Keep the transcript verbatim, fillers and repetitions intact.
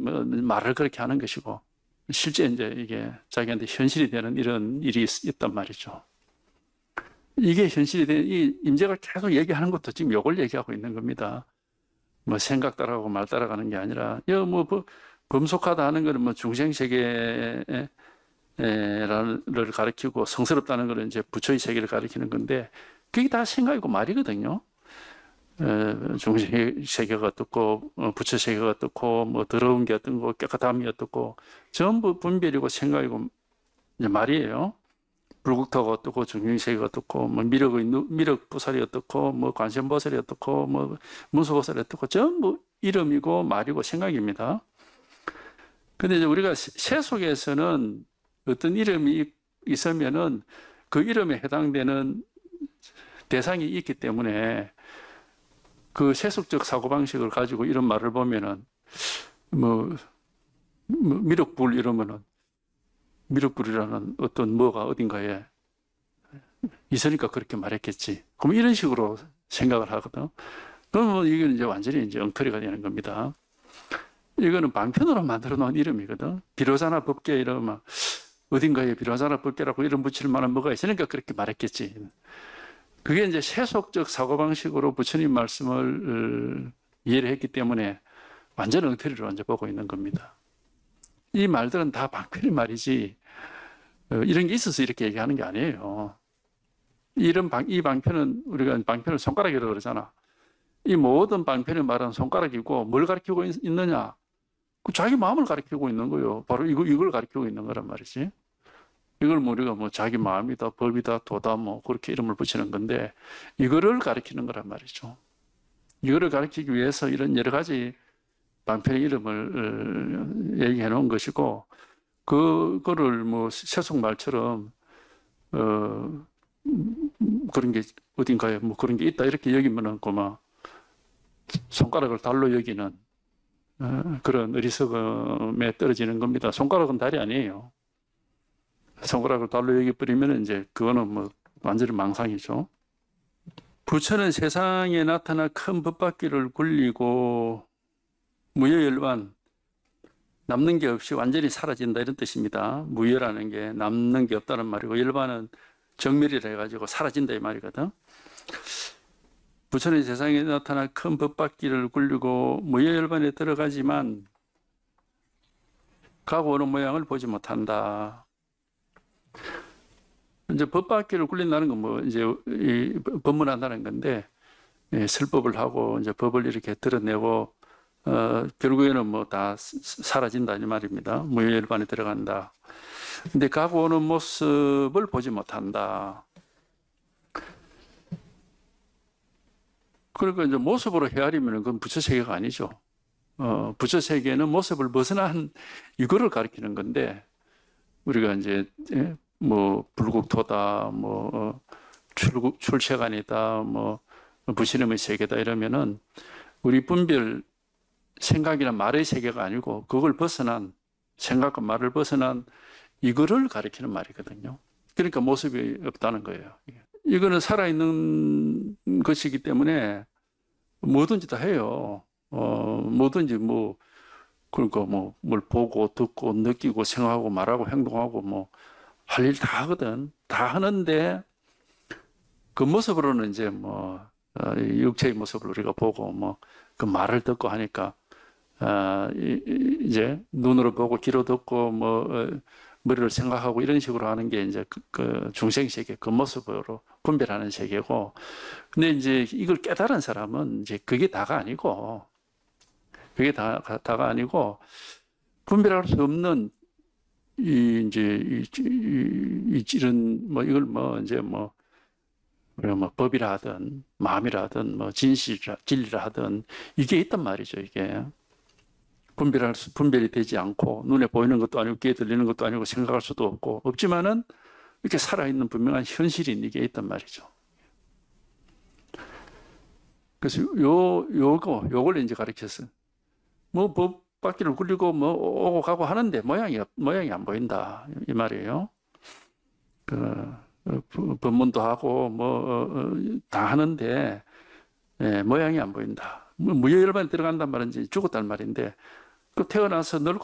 뭐 말을 그렇게 하는 것이고 실제 이제 이게 자기한테 현실이 되는 이런 일이 있, 있단 말이죠. 이게 현실이 된 이 임재가 계속 얘기하는 것도 지금 요걸 얘기하고 있는 겁니다. 뭐 생각 따라가고 말 따라가는 게 아니라 여뭐 범속하다 하는 거는 뭐 중생세계를 가리키고 성스럽다는 거는 이제 부처의 세계를 가리키는 건데 그게 다 생각이고 말이거든요. 중생세계가 어떻고 부처 세계가 어떻고 뭐 더러운 게 어떤 거 깨끗함이 어떻고 전부 분별이고 생각이고 이제 말이에요. 불국토가 어떻고 중생세계가 어떻고 뭐 미륵의 미륵 보살이 어떻고 뭐 관세음보살이 어떻고 뭐 문수보살이 어떻고 전부 이름이고 말이고 생각입니다. 근데 이제 우리가 세 속에서는 어떤 이름이 있으면은 그 이름에 해당되는 대상이 있기 때문에 그 세속적 사고방식을 가지고 이런 말을 보면은 뭐, 뭐 미륵불 이러면은 미륵불이라는 어떤 뭐가 어딘가에 있으니까 그렇게 말했겠지. 그럼 이런 식으로 생각을 하거든. 그러면 이건 이제 완전히 이제 엉터리가 되는 겁니다. 이거는 방편으로 만들어 놓은 이름이거든. 비로자나 법계 이러면 어딘가에 비로자나 법계라고 이름 붙일 만한 뭐가 있으니까 그렇게 말했겠지. 그게 이제 세속적 사고방식으로 부처님 말씀을 이해를 했기 때문에 완전 엉터리로 완전 보고 있는 겁니다. 이 말들은 다 방편의 말이지 이런 게 있어서 이렇게 얘기하는 게 아니에요. 이런 방, 이 방편은 우리가 방편을 손가락이라고 그러잖아. 이 모든 방편의 말은 손가락이고 뭘 가리키고 있, 있느냐? 자기 마음을 가리키고 있는 거예요. 바로 이거, 이걸 가리키고 있는 거란 말이지. 이걸 우리가 뭐 자기 마음이다, 법이다, 도다 뭐 그렇게 이름을 붙이는 건데 이거를 가리키는 거란 말이죠. 이거를 가리키기 위해서 이런 여러 가지 방편의 이름을 얘기해 놓은 것이고 그거를 뭐 세속 말처럼 어 그런 게 어딘가에 뭐 그런 게 있다 이렇게 여기면은 고마 손가락을 달로 여기는 어, 그런 어리석음에 떨어지는 겁니다. 손가락은 달이 아니에요. 손가락을 달로 여기버리면 이제 그거는 뭐 완전히 망상이죠. 부처는 세상에 나타나 큰 법바퀴를 굴리고 무여열반 남는 게 없이 완전히 사라진다 이런 뜻입니다. 무여라는 게 남는 게 없다는 말이고 열반은 정멸이라 해가지고 사라진다 이 말이거든. 부처는 세상에 나타나 큰 법바퀴를 굴리고 무여열반에 들어가지만 가고 오는 모양을 보지 못한다. 이제 법바퀴를 굴린다는 건 뭐 이제 이 법문한다는 건데 예, 설법을 하고 이제 법을 이렇게 드러내고 어, 결국에는 뭐 다 사라진다 이 말입니다. 무여열반에 들어간다. 근데 가고 오는 모습을 보지 못한다. 그러니까 이제 모습으로 헤아리면 그건 부처 세계가 아니죠. 어, 부처 세계는 모습을 벗어난 이거를 가리키는 건데 우리가 이제 예, 뭐 불국토다, 뭐 어, 출국 출세관이다, 뭐 부처님의 세계다 이러면은 우리 분별 생각이나 말의 세계가 아니고 그걸 벗어난 생각과 말을 벗어난 이거를 가리키는 말이거든요. 그러니까 모습이 없다는 거예요. 이거는 살아있는 것이기 때문에 뭐든지 다 해요. 어, 뭐든지 뭐 그러니까 뭐 뭘 보고 듣고 느끼고 생각하고 말하고 행동하고 뭐 할 일 다 하거든. 다 하는데 그 모습으로는 이제 뭐 어, 육체의 모습을 우리가 보고 뭐 그 말을 듣고 하니까 어, 이제 눈으로 보고 귀로 듣고 뭐 어, 머리를 생각하고 이런 식으로 하는 게 이제 그, 그 중생 세계 그 모습으로 분별하는 세계고, 근데 이제 이걸 깨달은 사람은 이제 그게 다가 아니고 그게 다 다가 아니고 분별할 수 없는 이 이제 이, 이, 이 이런 뭐 이걸 뭐 이제 뭐 우리가 뭐 법이라 하든 마음이라든 뭐 진실이라 진리라 하든 이게 있단 말이죠. 이게 분별할 수 분별이 되지 않고 눈에 보이는 것도 아니고 귀에 들리는 것도 아니고 생각할 수도 없고 없지만은 이렇게 살아있는 분명한 현실이 이게 있단 말이죠. 그래서 요 요거 요걸 이제 가르쳤어요. 뭐 법 바퀴를 굴리고 뭐 오고 가고 하는데 모양이 모양이 안 보인다 이 말이에요. 그 법문도 하고 뭐 다 하는데 예, 모양이 안 보인다. 무여열반에 들어간단 말은 이제 죽었단 말인데 그 태어나서 늙고